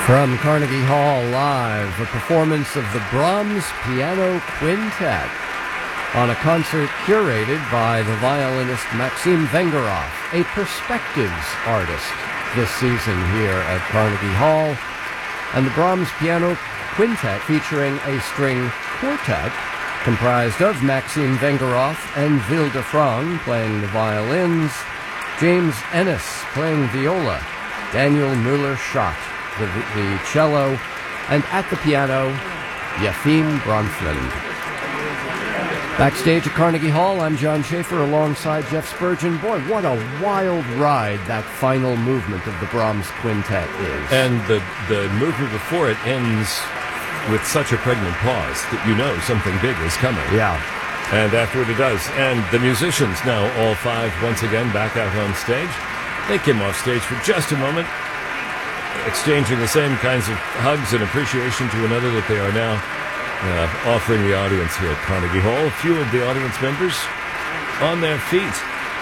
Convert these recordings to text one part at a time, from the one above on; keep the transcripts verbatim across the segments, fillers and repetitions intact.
From Carnegie Hall Live, a performance of the Brahms Piano Quintet on a concert curated by the violinist Maxim Vengerov, a perspectives artist this season here at Carnegie Hall. And the Brahms Piano Quintet featuring a string quartet comprised of Maxim Vengerov and Vilde Frang playing the violins, James Ennis playing viola, Daniel Müller-Schott The, the cello, and at the piano, Yefim Bronfman. Backstage at Carnegie Hall, I'm John Schaefer alongside Jeff Spurgeon. Boy, what a wild ride that final movement of the Brahms Quintet is. And the, the movement before it ends with such a pregnant pause that you know something big is coming. Yeah. And afterward it does. And the musicians now, all five, once again back out on stage. They came off stage for just a moment, exchanging the same kinds of hugs and appreciation to another that they are now uh, offering the audience here at Carnegie Hall. A few of the audience members on their feet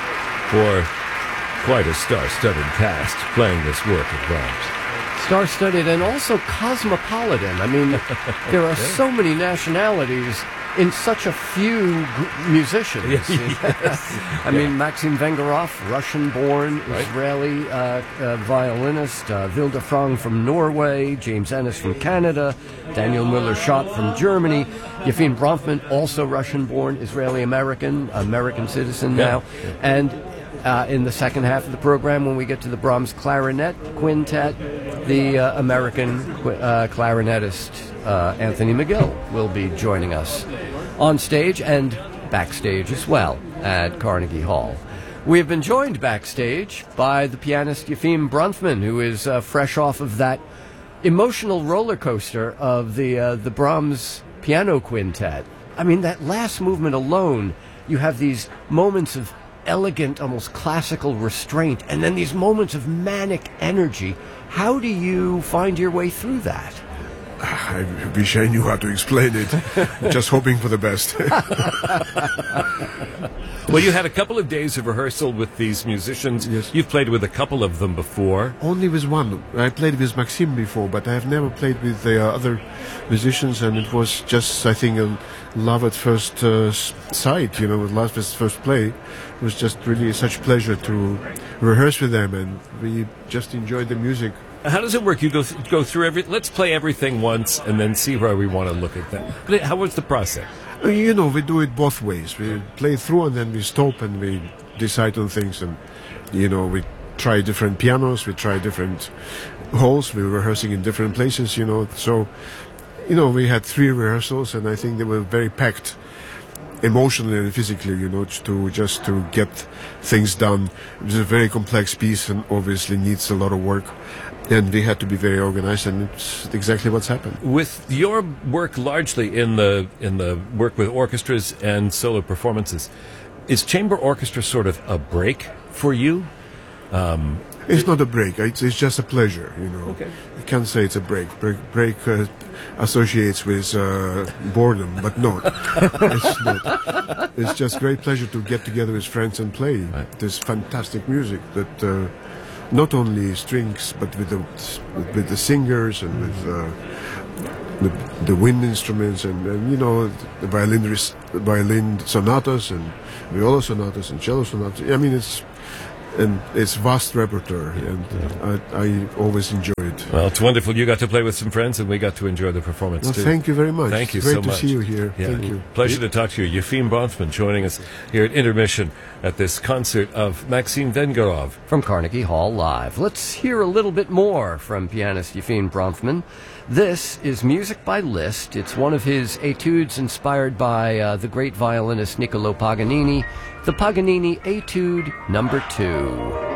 for quite a star-studded cast playing this work of Brahms. Star-studded and also cosmopolitan. I mean, there are so many nationalities in such a few g- musicians. Yes, yes. I yeah. mean, Maxim Vengerov, Russian-born, right. Israeli uh, uh, violinist, uh, Vilde Frang from Norway, James Ennis from Canada, Daniel Müller-Schott from Germany, Yefim Bronfman, also Russian-born, Israeli-American, American citizen yeah. now, and Uh, in the second half of the program, when we get to the Brahms Clarinet Quintet, the uh, American qu- uh, clarinetist uh, Anthony McGill will be joining us on stage and backstage as well at Carnegie Hall. We have been joined backstage by the pianist Yefim Bronfman, who is uh, fresh off of that emotional roller coaster of the uh, the Brahms Piano Quintet. I mean, that last movement alone, you have these moments of elegant, almost classical restraint, and then these moments of manic energy. How do you find your way through that? I wish I knew how to explain it. Just hoping for the best. Well, you had a couple of days of rehearsal with these musicians. Yes. You've played with a couple of them before. Only with one. I played with Maxim before, but I have never played with the uh, other musicians, and it was just, I think, a love at first uh, sight, you know, with love at first play. It was just really such pleasure to rehearse with them, and we just enjoyed the music. How does it work? You go th- go through every. Let's play everything once, and then see where we want to look at that. But how was the process? Uh, You know, we do it both ways. We play through and then we stop and we decide on things. And, you know, we try different pianos, we try different halls, we're rehearsing in different places, you know. So, you know, we had three rehearsals and I think they were very packed emotionally and physically, you know, to just to get things done. It was a very complex piece and obviously needs a lot of work. And we had to be very organized, and it's exactly what's happened. With your work largely in the in the work with orchestras and solo performances, is chamber orchestra sort of a break for you? Um, it's not a break. It's, it's just a pleasure, you know. Okay. You can't say it's a break. Break, break uh, associates with uh, boredom, but no, it's not. It's just great pleasure to get together with friends and play right. this fantastic music that. Uh, Not only strings, but with the with the singers and with uh, the, the wind instruments and, and you know the violin res- violin sonatas and viola sonatas and cello sonatas. I mean it's and it's vast repertoire, and uh, I, I always enjoy it. Well, it's wonderful. You got to play with some friends, and we got to enjoy the performance Well, too. thank you very much. Thank you Great so to much. see you here. Yeah. Thank you. Pleasure to talk to you. Yefim Bronfman joining us here at Intermission at this concert of Maxim Vengerov. From Carnegie Hall Live. Let's hear a little bit more from pianist Yefim Bronfman. This is music by Liszt. It's one of his etudes inspired by uh, the great violinist Niccolo Paganini, the Paganini Etude number two.